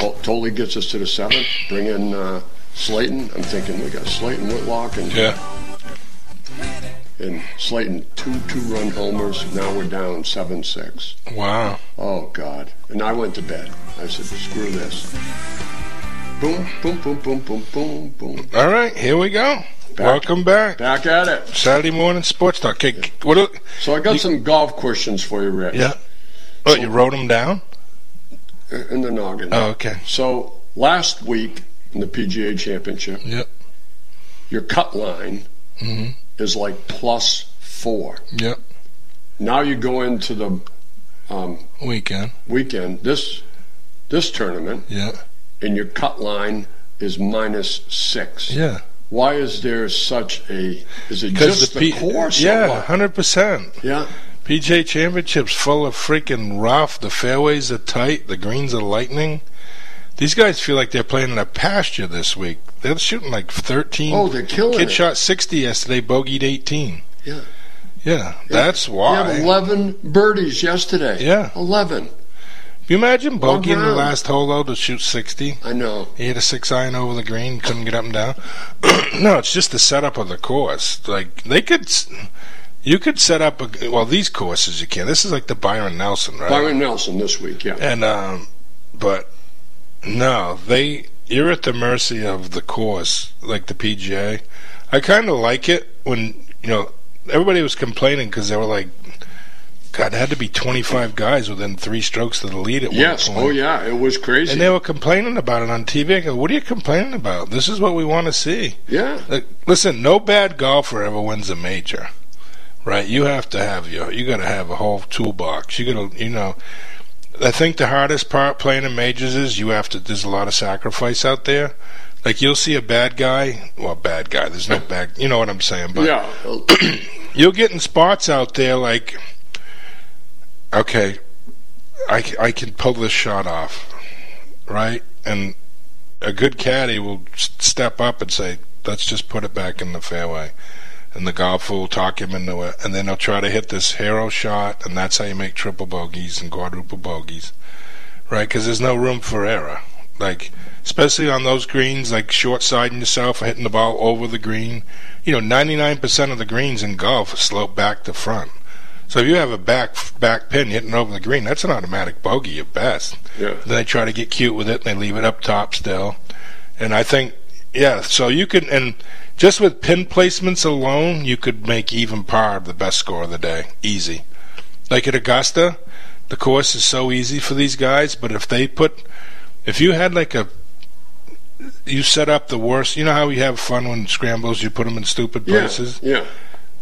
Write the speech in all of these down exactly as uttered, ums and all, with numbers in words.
totally gets us to the seventh. Bring in uh, Slayton. I'm thinking we got Slayton, Whitlock, and yeah. and Slayton two two-run homers. Now we're down seven six. Wow. Oh God! And I went to bed. I said, screw this. Boom, boom, boom, boom, boom, boom, boom. All right, here we go. Back, Welcome back. Back at it. Saturday morning sports talk. Okay, yeah. what? Are, so I got you, some golf questions for you, Rick. Yeah. Oh, so, you wrote them down? In the noggin. Oh, okay. So last week in the P G A Championship, yep. your cut line mm-hmm. is like plus four. Yep. Now you go into the um, weekend. Weekend. This this tournament. Yeah. And your cut line is minus six. Yeah. Why is there such a? Is it because just the, the P- course? Yeah, one hundred percent. Yeah. P G A Championships full of freaking rough. The fairways are tight. The greens are lightning. These guys feel like they're playing in a pasture this week. They're shooting like thirteen. Oh, they're killing Kid it. shot sixty yesterday, bogeyed eighteen. Yeah. Yeah, that's why. He had eleven birdies yesterday. Yeah. eleven. Can you imagine bogeying the last hole, though, to shoot sixty? I know. He had a six iron over the green, couldn't get up and down. No, it's just the setup of the course. Like, they could... You could set up... A, well, these courses you can. This is like the Byron Nelson, right? Byron Nelson this week, yeah. And, um... But, no, they... You're at the mercy of the course, like the P G A. I kind of like it when, you know... Everybody was complaining because they were like... God, it had to be twenty-five guys within three strokes to the lead at yes. one point. Oh, yeah, it was crazy. And they were complaining about it on T V. I go, what are you complaining about? This is what we want to see. Yeah. Like, listen, no bad golfer ever wins a major, right? You have to have your, you got to have a whole toolbox. You got to, you know, I think the hardest part playing in majors is you have to, there's a lot of sacrifice out there. Like, you'll see a bad guy, well, bad guy, there's no bad, you know what I'm saying, but yeah. You'll get in spots out there like, okay, I, I can pull this shot off, right? And a good caddy will step up and say, let's just put it back in the fairway. And the golfer will talk him into it. And then he'll try to hit this hero shot, and that's how you make triple bogeys and quadruple bogeys, right? Because there's no room for error. Like, especially on those greens, like short-siding yourself or hitting the ball over the green. You know, ninety-nine percent of the greens in golf slope back to front. So if you have a back back pin hitting over the green, that's an automatic bogey at best. Yeah. Then they try to get cute with it, and they leave it up top still. And I think, yeah, so you can, and just with pin placements alone, you could make even par the best score of the day. Easy. Like at Augusta, the course is so easy for these guys, but if they put, if you had like a, you set up the worst, you know how you have fun when scrambles, you put them in stupid places? Yeah, yeah.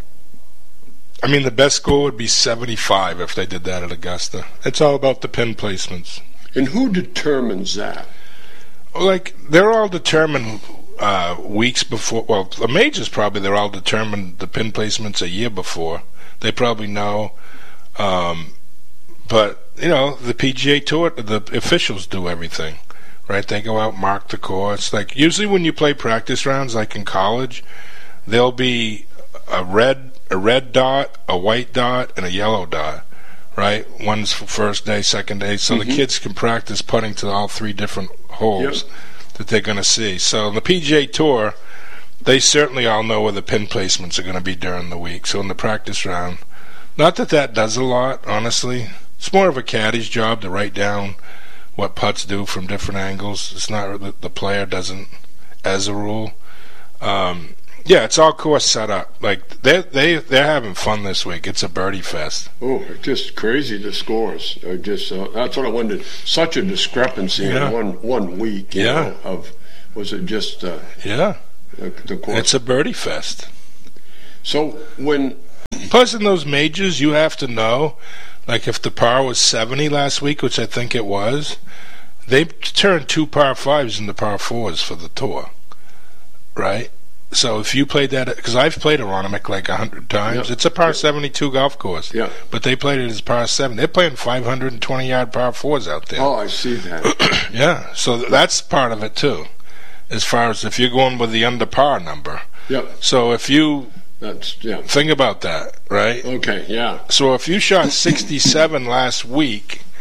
I mean, the best score would be seventy-five if they did that at Augusta. It's all about the pin placements. And who determines that? Like, they're all determined uh, weeks before. Well, the majors probably, they're all determined the pin placements a year before. They probably know. Um, but, you know, the P G A Tour, the officials do everything, right? They go out, mark the course. Like, usually when you play practice rounds, like in college, there'll be a red a red dot, a white dot, and a yellow dot, right? One's for first day, second day, so mm-hmm. the kids can practice putting to all three different holes yep. that they're going to see. So the P G A Tour, they certainly all know where the pin placements are going to be during the week. So in the practice round, not that that does a lot, honestly. It's more of a caddy's job to write down what putts do from different angles. It's not that the player doesn't, as a rule. Um, Yeah, it's all course set up. Like they they they're having fun this week. It's a birdie fest. Oh, just crazy the scores. Uh, just uh, that's what I wanted. Such a discrepancy yeah. in one one week. You yeah. know, of was it just uh, yeah the, the course? It's a birdie fest. So when plus in those majors you have to know, like if the par was seventy last week, which I think it was, they turned two par fives into par fours for the tour, right? So if you played that, because I've played Aronimink like a hundred times, yep. it's a par yep. seventy-two golf course. Yeah. But they played it as par seven. They're playing five hundred twenty yard par fours out there. Oh, I see that. Yeah. So that's part of it too, as far as if you're going with the under par number. Yep. So if you that's yeah. think about that, right? Okay. Yeah. So if you shot sixty-seven last week,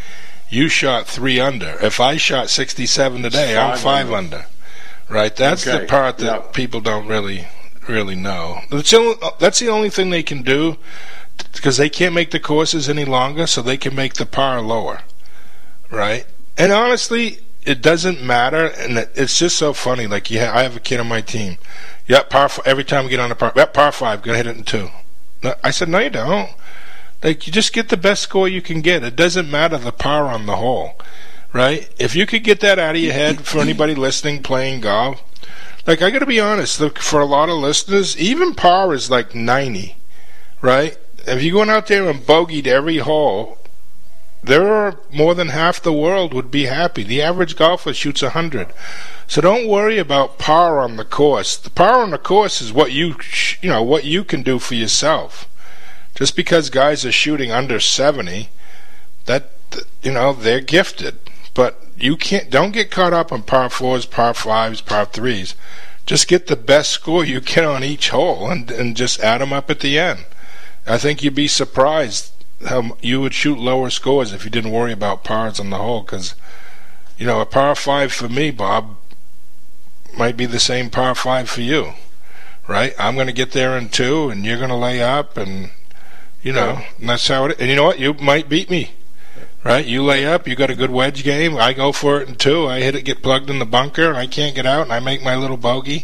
you shot three under. If I shot sixty-seven today, five I'm five under. under. Right? That's okay. The part that yep. people don't really really know. That's the, only, that's the only thing they can do, because they can't make the courses any longer, so they can make the par lower. Right? And honestly, it doesn't matter, and it's just so funny. Like, yeah, I have a kid on my team. Yep, par f- every time we get on the par, yep, par five, gonna hit it in two. No, I said, no, you don't. Like, you just get the best score you can get. It doesn't matter the par on the hole, right? If you could get that out of your head for anybody listening, playing golf, like, I got to be honest, look, for a lot of listeners, even par is like ninety, right? If you're going out there and bogeyed every hole, there are more than half the world would be happy. The average golfer shoots one hundred. So don't worry about par on the course. The par on the course is what you, you know, what you can do for yourself. Just because guys are shooting under seventy, that, you know, they're gifted. But you can't, don't get caught up on par fours, par fives, par threes. Just get the best score you can on each hole and, and just add them up at the end. I think you'd be surprised how you would shoot lower scores if you didn't worry about pars on the hole, because, you know, a par five for me, Bob, might be the same par five for you, right? I'm going to get there in two, and you're going to lay up, and, you know, and that's how it is. And you know what? You might beat me, right? You lay up, you got a good wedge game, I go for it in two, I hit it, get plugged in the bunker, I can't get out, and I make my little bogey,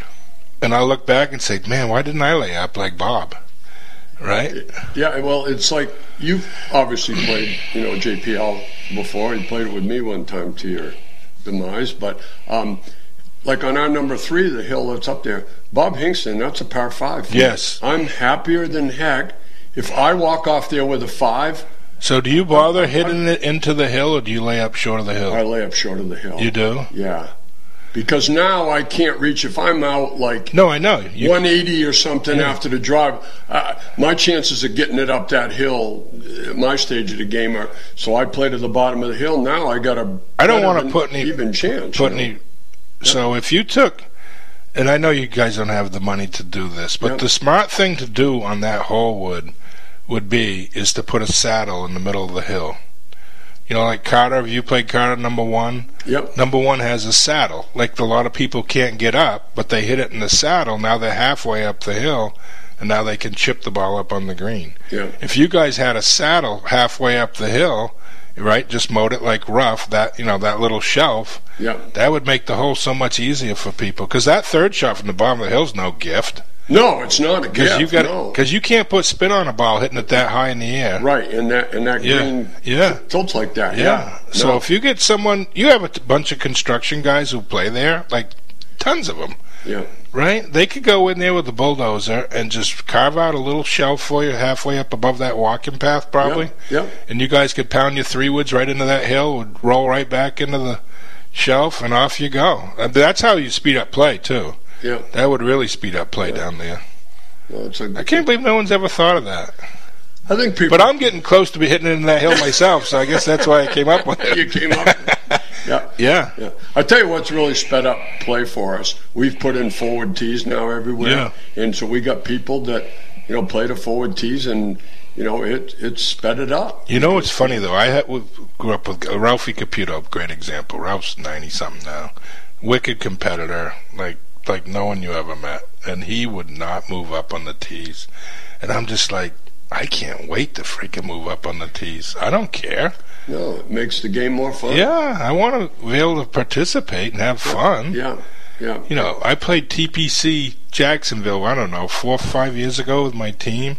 and I'll look back and say, man, why didn't I lay up like Bob? Right? Yeah, well, it's like you've obviously played, you know, J P L before. You played it with me one time to your demise. But, um, like on our number three, the hill that's up there, Bob Hingston, that's a par five. Yes. Me. I'm happier than heck if I walk off there with a five. So do you bother I, hitting I, it into the hill, or do you lay up short of the hill? I lay up short of the hill. You do? Yeah. Because now I can't reach, if I'm out like no, I know you, one eighty or something yeah. after the drive, uh, my chances of getting it up that hill at my stage of the game are, so I play to the bottom of the hill. Now I got a I don't want to put any even chance. Put any, so if you took, and I know you guys don't have the money to do this, but yep. the smart thing to do on that hole would would be is to put a saddle in the middle of the hill. You know, like Carter, have you played Carter number one? Yep. Number one has a saddle. Like, a lot of people can't get up, but they hit it in the saddle. Now they're halfway up the hill, and now they can chip the ball up on the green. Yeah. If you guys had a saddle halfway up the hill, right, just mowed it like rough, that, you know, that little shelf, yeah. that would make the hole so much easier for people. Because that third shot from the bottom of the hill is no gift. No, it's not a gift. You got, no. Because you can't put spin on a ball hitting it that high in the air. Right, and that and that yeah. green yeah. tilts like that. Yeah. yeah. So no. if you get someone, you have a t- bunch of construction guys who play there, like tons of them. Yeah. Right? They could go in there with the bulldozer and just carve out a little shelf for you halfway up above that walking path, probably. Yeah. yeah. And you guys could pound your three woods right into that hill, would roll right back into the shelf, and off you go. And that's how you speed up play, too. Yeah. That would really speed up play yeah. down there. Well, it's a, I can't believe no one's ever thought of that. I think people. But I'm getting close to be hitting it in that hill myself, so I guess that's why I came up with it. You came up with it. Yeah. Yeah. Yeah. I tell you what's really sped up play for us. We've put in forward tees now everywhere. Yeah. And so we got people that, you know, play the forward tees, and, you know, it it's sped it up. You know what's funny, though? I had, grew up with uh, Ralphie Caputo, great example. Ralph's ninety-something now. Wicked competitor, like like no one you ever met. And he would not move up on the tees. And I'm just like, I can't wait to freaking move up on the tees. I don't care. No, it makes the game more fun. Yeah, I want to be able to participate and have fun. Yeah, yeah. You know, I played T P C Jacksonville, I don't know, four or five years ago with my team.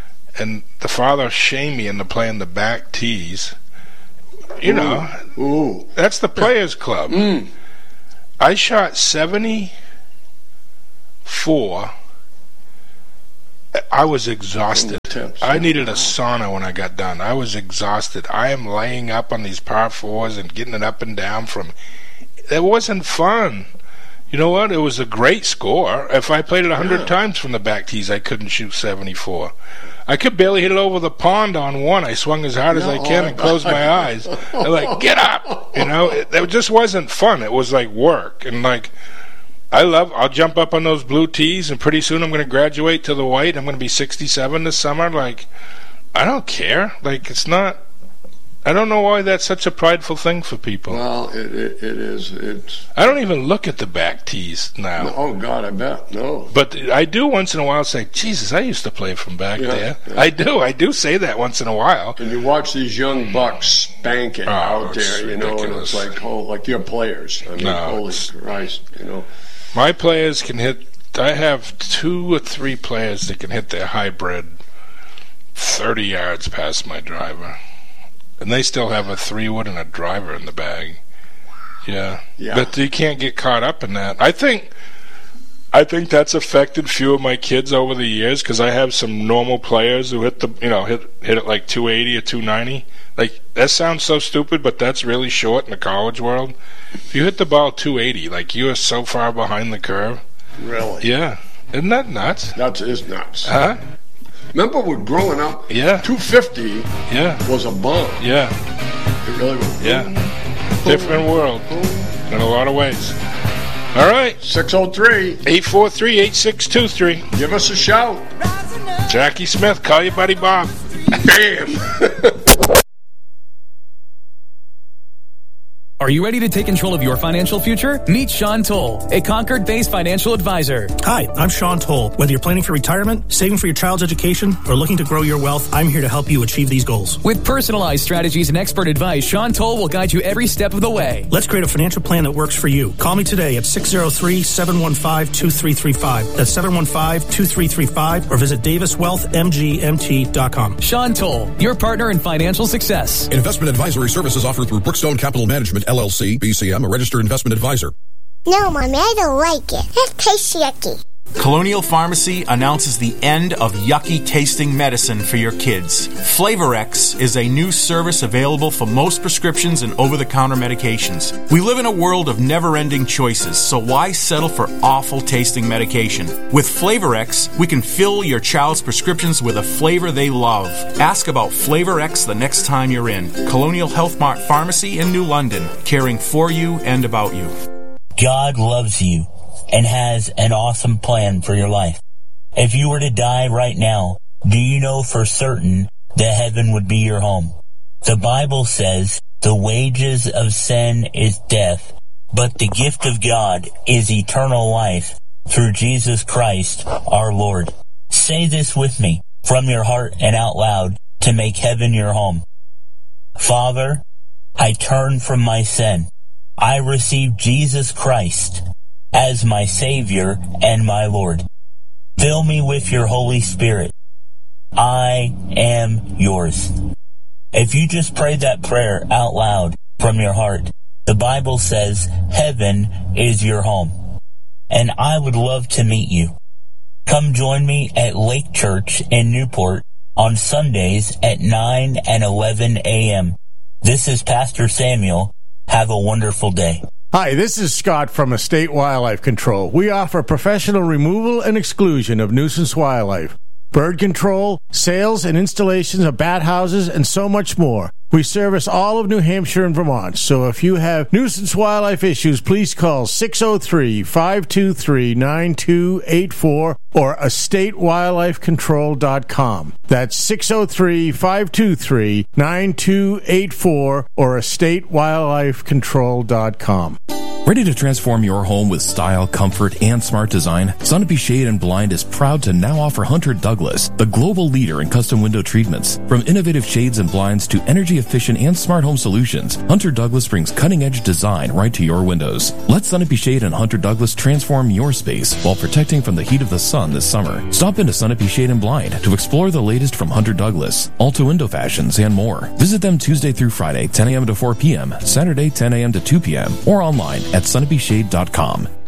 And the father shamed me into playing the back tees. You Ooh. know, Ooh. That's the Players Club. Mm. I shot seventy... Four, I was exhausted. I needed a sauna when I got done. I was exhausted. I am laying up on these par fours and getting it up and down from. It wasn't fun. You know what? It was a great score. If I played it a hundred yeah. times from the back tees, I couldn't shoot seventy-four. I could barely hit it over the pond on one. I swung as hard no, as I can and closed my eyes. I'm like, get up! You know, it, it just wasn't fun. It was like work and like. I love, I'll jump up on those blue tees, and pretty soon I'm going to graduate to the white. I'm going to be sixty-seven this summer. Like, I don't care. Like, it's not, I don't know why that's such a prideful thing for people. Well, it, it, it is. It's. I don't even look at the back tees now. No, oh, God, I bet. No. But I do once in a while say, Jesus, I used to play from back Yeah, there. yeah. I do. I do say that once in a while. And you watch these young bucks spank it Oh, out it's there, you know, and ridiculous. it's like, oh, like your players. I mean, No, holy it's- Christ, you know. My players can hit, I have two or three players that can hit their hybrid thirty yards past my driver. And they still have a three-wood and a driver in the bag. Yeah. Yeah. But you can't get caught up in that. I think I think that's affected few of my kids over the years because I have some normal players who hit the, you know, hit hit it like two eighty or two ninety. Like, that sounds so stupid, but that's really short in the college world. If you hit the ball two eighty, like, you are so far behind the curve. Really? Yeah. Isn't that nuts? That is nuts. Huh? Remember when growing up, Yeah. two fifty Yeah. was a bomb. Yeah. It really was. Yeah. Different world in a lot of ways. All right. six oh three, eight four three, eight six two three. give us a shout. Jackie Smith, call your buddy Bob. Bam! Are you ready to take control of your financial future? Meet Sean Toll, a Concord-based financial advisor. Hi, I'm Sean Toll. Whether you're planning for retirement, saving for your child's education, or looking to grow your wealth, I'm here to help you achieve these goals. With personalized strategies and expert advice, Sean Toll will guide you every step of the way. Let's create a financial plan that works for you. Call me today at six oh three, seven one five, two three three five. That's seven one five, two three three five, or visit davis wealth m g m t dot com. Sean Toll, your partner in financial success. Investment advisory services offered through Brookstone Capital Management, L L C, B C M, a registered investment advisor. No, Mommy, I don't like it. It tastes yucky. Colonial Pharmacy announces the end of yucky tasting medicine for your kids. FlavorX is a new service available for most prescriptions and over-the-counter medications. We live in a world of never-ending choices, so why settle for awful tasting medication? With FlavorX, we can fill your child's prescriptions with a flavor they love. Ask about FlavorX the next time you're in. Colonial Health Mart Pharmacy in New London, caring for you and about you. God loves you and has an awesome plan for your life. If you were to die right now, do you know for certain that heaven would be your home? The Bible says the wages of sin is death, but the gift of God is eternal life through Jesus Christ our Lord. Say this with me from your heart and out loud to make heaven your home. Father, I turn from my sin. I receive Jesus Christ as my Savior and my Lord. Fill me with your Holy Spirit. I am yours. If you just prayed that prayer out loud from your heart, the Bible says heaven is your home. And I would love to meet you. Come join me at Lake Church in Newport on Sundays at nine and eleven a.m. This is Pastor Samuel. Have a wonderful day. Hi, this is Scott from Estate Wildlife Control. We offer professional removal and exclusion of nuisance wildlife, bird control, sales and installations of bat houses, and so much more. We service all of New Hampshire and Vermont, so if you have nuisance wildlife issues, please call six oh three, five two three, nine two eight four or estate wildlife control dot com. That's six oh three, five two three, nine two eight four or estate wildlife control dot com. Ready to transform your home with style, comfort, and smart design? Sunapee Shade and Blind is proud to now offer Hunter Douglas, the global leader in custom window treatments. From innovative shades and blinds to energy-efficient and smart home solutions, Hunter Douglas brings cutting-edge design right to your windows. Let Sunapee Shade and Hunter Douglas transform your space while protecting from the heat of the sun this summer. Stop into Sunapee Shade and Blind to explore the latest from Hunter Douglas, Alta Window Fashions, and more. Visit them Tuesday through Friday, ten a.m. to four p.m., Saturday, ten a.m. to two p.m., or online at sunapee shade dot com.